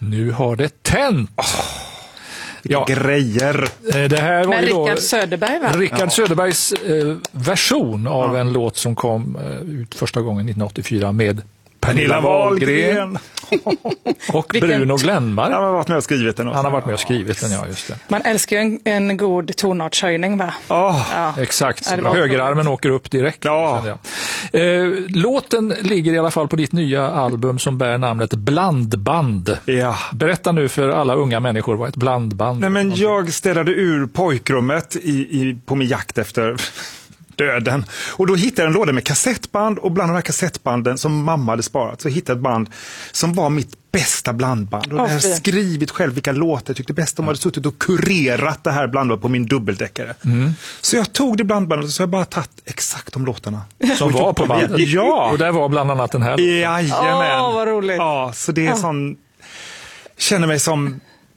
Nu har det tänt. Grejer. Det här var med ju då Rickard Söderberg, va? Rickard Söderbergs version av en låt som kom ut första gången 1984 med Pernilla Wahlgren och Bruno Glenmark. Han har varit med och skrivit den också. Han har varit med och skrivit den, ja, just det. Man älskar ju en god tonartshöjning, va? Ja. Exakt, Ja, det var högerarmen åker upp direkt. Ja. Låten ligger i alla fall på ditt nya album som bär namnet Blandband. Ja. Berätta nu för alla unga människor vad ett blandband är. Nej, men jag ställde ur pojkrummet på min jakt efter döden. Och då hittade jag en låda med kassettband, och bland de här kassettbanden som mamma hade sparat så hittade jag ett band som var mitt bästa blandband. Och jag hade skrivit själv vilka låtar jag tyckte bäst om. Jag hade suttit och kurerat det här blandbandet på min dubbeldäckare. Så jag tog det blandbandet och så har jag bara tagit exakt de låtarna. Som var på bandet? Ja! Och där var bland annat den här låten. Jajamän! Vad roligt. Ja, så det är sån... Känner mig som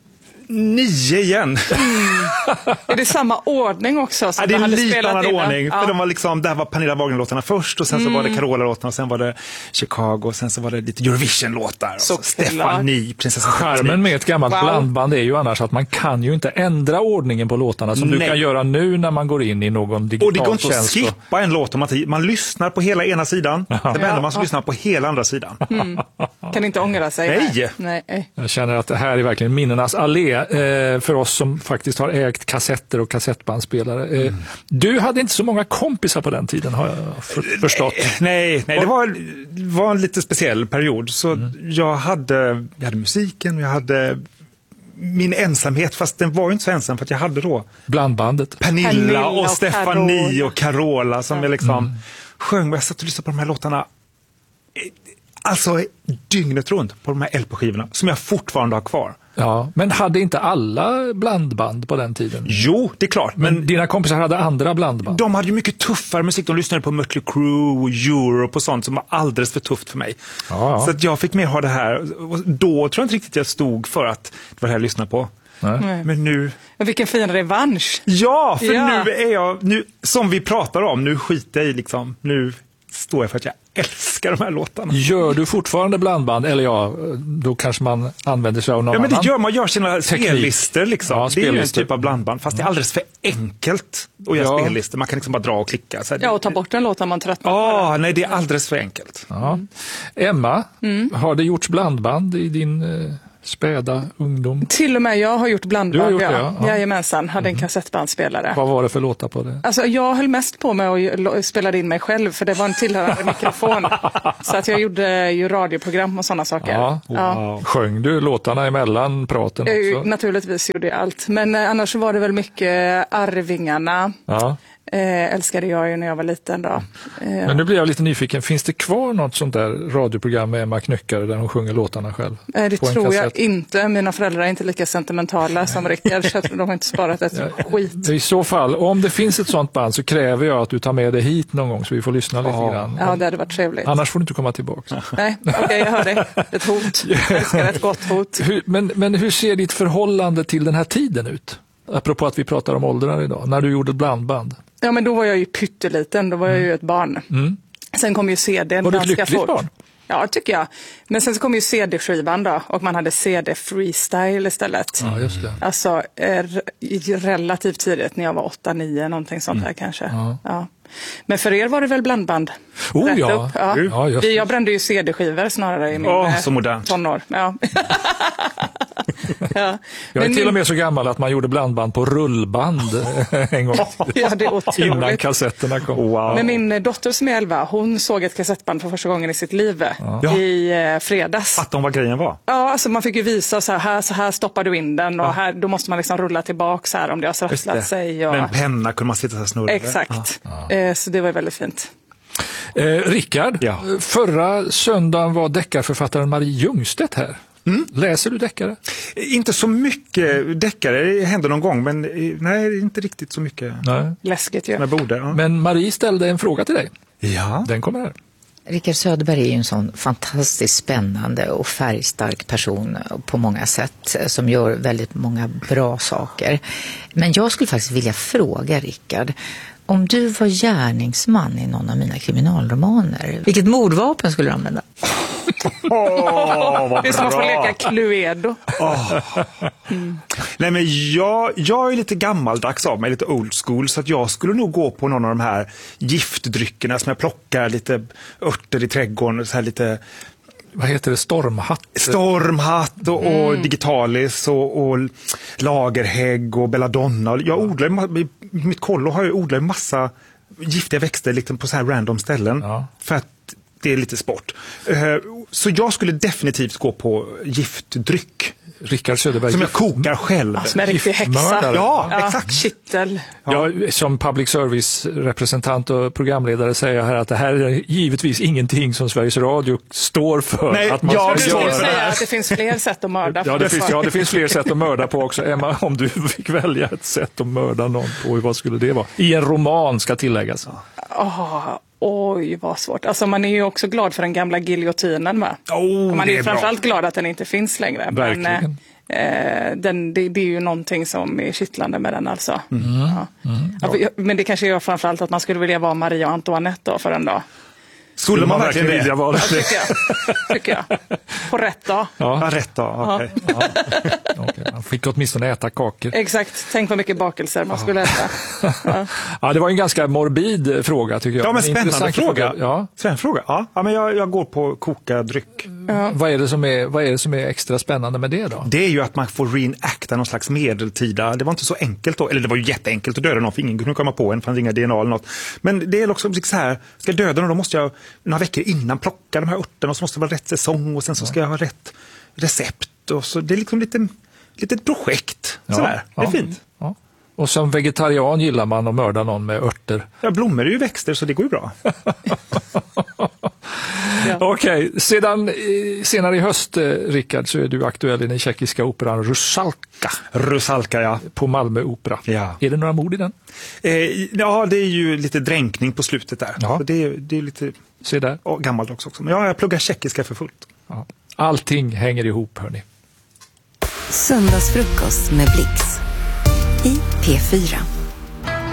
9 igen. Är det samma ordning också? Som det är en hade lite spelat annan innan? ordning. För de var liksom, där var Pernilla Wahlgren-låtarna först, och sen så var det Carola-låtarna, och sen var det Chicago, och sen så var det lite Eurovision-låtar. Så Stefanie, prinsessan. Charmen med ett gammalt blandband är ju annars att man kan ju inte ändra ordningen på låtarna som du kan göra nu när man går in i någon digital tjänst. Och det går inte att skippa en låt om man lyssnar på hela ena sidan. Det vänder man så lyssnar på hela andra sidan. Kan inte ångra sig. Nej. Jag känner att det här är verkligen minnenas allé för oss som faktiskt har ägt kassetter och kassettbandspelare. Du hade inte så många kompisar på den tiden, har jag förstått. Nej, det var en lite speciell period. Så jag hade musiken, jag hade min ensamhet, fast den var ju inte så ensam, för att jag hade då blandbandet. Pernilla och Stefanie och Carola som jag liksom sjöng, och jag satt och lyssnade på de här låtarna alltså dygnet runt på de här LP-skivorna som jag fortfarande har kvar. Ja, men hade inte alla blandband på den tiden? Jo, det är klart. Men dina kompisar hade andra blandband? De hade ju mycket tuffare musik. De lyssnade på Mötley Crüe och Europe och sånt som var alldeles för tufft för mig. Ja. Så att jag fick mer ha det här. Då tror jag inte riktigt jag stod för att det var det här jag lyssnade på. Nej. Men nu... Vilken fin revansch. Ja, för nu är jag... som vi pratar om, nu skiter jag i liksom... Nu står jag för att jag älskar de här låtarna. Gör du fortfarande blandband? Eller då kanske man använder sig av någon annan. Ja, men det gör man. Gör sina spellistor liksom. Ja, det är ju en typ av blandband. Fast det är alldeles för enkelt att göra spellistor. Man kan liksom bara dra och klicka. Så och ta bort en låt när man tröttnar på. Nej, det är alldeles för enkelt. Ja. Emma, har det gjorts blandband i din späda ungdom? Till och med jag har gjort blandband. Du har gjort det, Jajamensan, hade en kassettbandspelare. Vad var det för låtar på det? Alltså, jag höll mest på med att spela in mig själv, för det var en tillhörande mikrofon. Så att jag gjorde ju radioprogram och sådana saker. Ja. Wow. Sjöng du låtarna emellan praten också? Naturligtvis gjorde jag allt. Men annars var det väl mycket Arvingarna. Ja. Älskade jag ju när jag var liten då. Men nu blir jag lite nyfiken. Finns det kvar något sånt där radioprogram med Emma Knyckare där hon sjunger låtarna själv? Det tror jag inte. Mina föräldrar är inte lika sentimentala som Rickard, så de har inte sparat ett skit. I så fall, om det finns ett sånt band så kräver jag att du tar med det hit någon gång så vi får lyssna lite grann. Ja, det hade varit trevligt. Annars får du inte komma tillbaka. Nej, okej, jag hör det. Ett hot. Jag älskar ett gott hot. Men hur ser ditt förhållande till den här tiden ut? Apropå att vi pratar om åldrar idag, när du gjorde blandband. Ja, men då var jag ju pytteliten, då var jag ju ett barn. Sen kom ju CD var ganska fort. Var du ett lyckligt barn? Ja, tycker jag. Men sen så kom ju CD-skivan då, och man hade CD-freestyle istället. Ja, just det. Alltså relativt tidigt, när jag var 8-9, någonting sånt här kanske. Ja. Men för er var det väl blandband? Jag brände ju CD-skivor snarare i min tonår. Ja. Ja. Jag är till och med så gammal att man gjorde blandband på rullband en gång. Ja, det är otroligt. Innan kassetterna kom. Wow. Men min dotter som är 11, hon såg ett kassettband för första gången i sitt liv i fredags. Fattar hon vad grejen var? Ja, alltså man fick ju visa så här stoppar du in den, och här, då måste man liksom rulla tillbaka så här om det har sprattlat sig. Och... Med en penna kunde man sitta så här snurra. Exakt. Så det var väldigt fint. Rickard, förra söndagen var deckarförfattaren Marie Ljungstedt här. Läser du deckare? Inte så mycket deckare, det händer någon gång, men nej, inte riktigt så mycket. Nej. Läskigt ju. Men Marie ställde en fråga till dig. Ja. Den kommer här. Rickard Söderberg är ju en sån fantastiskt spännande och färgstark person på många sätt, som gör väldigt många bra saker. Men jag skulle faktiskt vilja fråga Rickard, om du var gärningsman i någon av mina kriminalromaner, vilket mordvapen skulle du använda? Det är som att få leka Cluedo. Nej, men jag är lite gammaldags av mig, lite old school, så att jag skulle nog gå på någon av de här giftdryckerna som jag plockar, lite örter i trädgården, så här lite... Vad heter det? Stormhatt och digitalis och lagerhägg och belladonna. Jag odlar i mitt kollo har jag odlat en massa giftiga växter liksom på så här random ställen för att det är lite sport. Så jag skulle definitivt gå på giftdryck. Rickard Söderberg. Som jag kokar själv. Som en riktig häxa. Ja, exakt. Kittel. Ja, som public service-representant och programledare säger jag här att det här är givetvis ingenting som Sveriges Radio står för. Nej, att man jag ska skulle säga att det finns fler sätt att mörda. Det finns fler sätt att mörda på också. Emma, om du fick välja ett sätt att mörda någon på, vad skulle det vara? I en roman ska tilläggas. Oj, vad svårt. Alltså man är ju också glad för den gamla giljotinen, va? Man är ju framförallt glad att den inte finns längre. Verkligen. Men det är ju någonting som är kittlande med den alltså. Men det kanske gör framförallt att man skulle vilja vara Marie och Antoinette då för en dag. Skulle man verkligen vilja vara det? Tycker jag. På rätt dag. Ja, rätt dag, okej. Okay. Man fick åtminstone äta kakor. Exakt, tänk vad mycket bakelser man skulle äta. Ja, det var en ganska morbid fråga tycker jag. Ja, men spännande fråga. Ja. Spännande fråga. Ja, men jag går på koka dryck. Vad är det som är extra spännande med det då? Det är ju att man får reenacta någon slags medeltida. Det var inte så enkelt då, eller det var ju jätteenkelt att döda någon, för ingen kunde komma på en, fanns inga DNA eller något. Men det är också så här, ska jag döda någon, då måste jag några veckor innan plocka de här örterna, och så måste det vara rätt säsong och sen så ska jag ha rätt recept. Och så det är liksom lite projekt. Sådär. Det är fint. Ja. Och som vegetarian gillar man att mörda någon med örter. Ja, blommor är ju växter så det går ju bra. Okej, senare i höst, Rickard, så är du aktuell i den tjeckiska operan Rusalka. Rusalka, ja. På Malmö Opera. Ja. Är det några mord i den? Ja, det är ju lite dränkning på slutet där. Ja. Så det är lite gammaldags också. Men jag pluggar tjeckiska för fullt. Ja. Allting hänger ihop, hörni. Söndagsfrukost med Blix i P4.